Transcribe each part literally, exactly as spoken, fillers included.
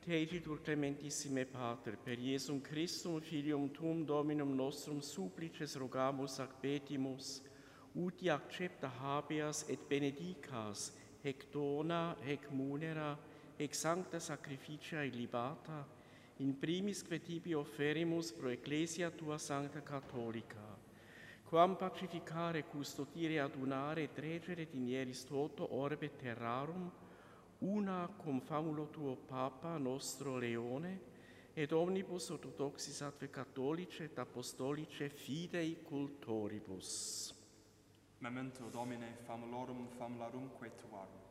Tegitur clementissime Pater, per Iesum Christum, Filium Tuum, Dominum nostrum, supplices rogamus ac petimus, uti accepta habeas et benedicas, hec dona, hec munera, hec sancta sacrificia libata, in primis que tibi offerimus pro Ecclesia tua sancta catholica, quam pacificare, custodire, adunare, et regere dinieris toto orbe terrarum, una cum famulo tuo Papa nostro Leone, et omnibus orthodoxis atque catholice et apostolice fidei cultoribus. Memento Domine famulorum famularumque tuarum.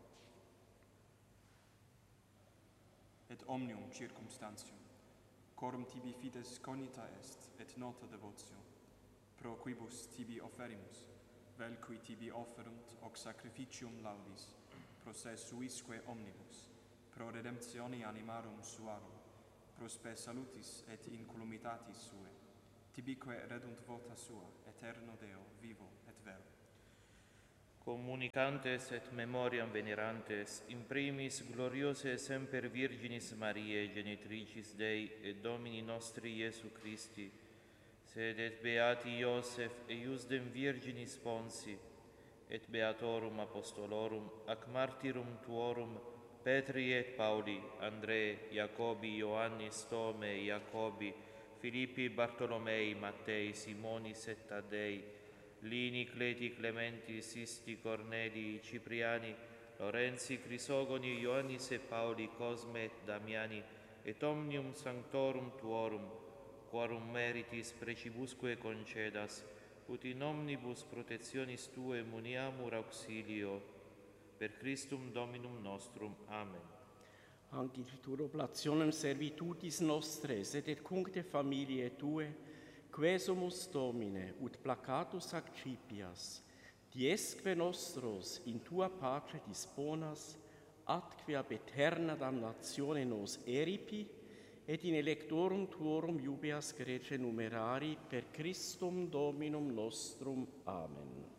Et omnium circumstantium, corum tibi fides cognita est, et nota devotio, pro quibus tibi offerimus, vel qui tibi offerunt hoc sacrificium laudis, pro se suisque omnibus, pro redemptione animarum suarum, pro spe salutis et incolumitatis sue, tibique redunt vota sua, eterno Deo, vivo et vero. Communicantes et memoriam venerantes, in primis gloriose semper Virginis Mariae, genitricis Dei et Domini nostri Iesu Christi, sed et beati Iosef e iusdem Virginis Ponsi, et beatorum apostolorum, ac martyrum tuorum, Petri et Pauli, Andrei, Jacobi, Ioannis, Tome, Jacobi, Filippi, Bartolomei, Mattei, Simonis et Taddei, Lini, Cleti, Clementi, Sisti, Corneli, Cipriani, Lorenzi, Crisogoni, Ioannis et Pauli, Cosme et Damiani, et omnium sanctorum tuorum, quorum meritis precibusque concedas, ut in omnibus protectionis Tue muniamur auxilio, per Christum Dominum nostrum. Amen. Ancitur oblationem servitutis nostres, et et cuncte familiae Tue, quesumus Domine, ut placatus accipias, diesque nostros in Tua pace disponas, atque ab eterna damnatione nos eripi, et in electorum Tuorum iubeas grece numerari, per Christum Dominum nostrum. Amen.